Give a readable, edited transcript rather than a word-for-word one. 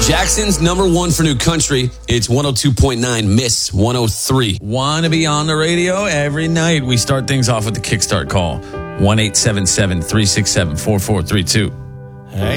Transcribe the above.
Jackson's number one for new country. It's 102.9 Miss 103. Want to be on the radio every night? We start things off with the Kickstart call. 1-877-367-4432. Hey.